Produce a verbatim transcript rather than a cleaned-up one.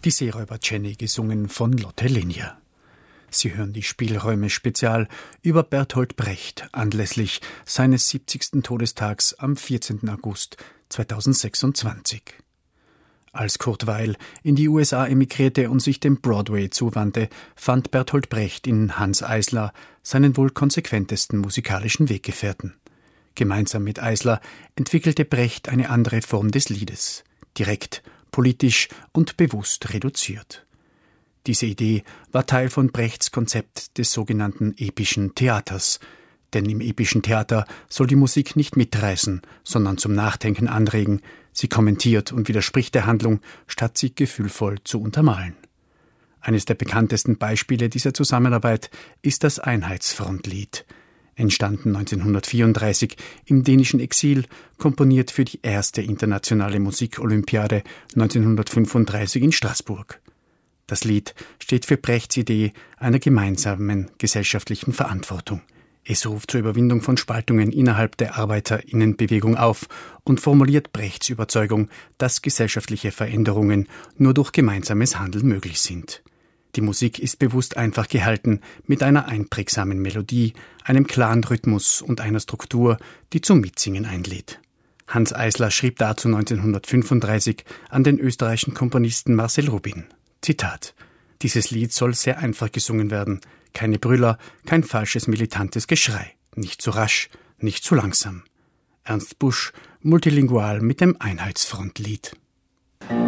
Die Seeräuber Jenny, gesungen von Lotte Lenya. Sie hören die Spielräume-Spezial über Bertolt Brecht anlässlich seines siebzigsten Todestags am vierzehnten August zweitausendsechsundzwanzig. Als Kurt Weill in die U S A emigrierte und sich dem Broadway zuwandte, fand Bertolt Brecht in Hanns Eisler seinen wohl konsequentesten musikalischen Weggefährten. Gemeinsam mit Eisler entwickelte Brecht eine andere Form des Liedes, direkt, politisch und bewusst reduziert. Diese Idee war Teil von Brechts Konzept des sogenannten epischen Theaters, denn im epischen Theater soll die Musik nicht mitreißen, sondern zum Nachdenken anregen, sie kommentiert und widerspricht der Handlung, statt sie gefühlvoll zu untermalen. Eines der bekanntesten Beispiele dieser Zusammenarbeit ist das Einheitsfrontlied, entstanden neunzehnhundertvierunddreißig im dänischen Exil, komponiert für die erste internationale Musikolympiade neunzehnhundertfünfunddreißig in Straßburg. Das Lied steht für Brechts Idee einer gemeinsamen gesellschaftlichen Verantwortung. Es ruft zur Überwindung von Spaltungen innerhalb der Arbeiterinnenbewegung auf und formuliert Brechts Überzeugung, dass gesellschaftliche Veränderungen nur durch gemeinsames Handeln möglich sind. Die Musik ist bewusst einfach gehalten, mit einer einprägsamen Melodie, einem klaren Rhythmus und einer Struktur, die zum Mitsingen einlädt. Hanns Eisler schrieb dazu neunzehnhundertfünfunddreißig an den österreichischen Komponisten Marcel Rubin. Zitat: Dieses Lied soll sehr einfach gesungen werden, keine Brüller, kein falsches militantes Geschrei, nicht zu rasch, nicht zu langsam. Ernst Busch, multilingual mit dem Einheitsfrontlied.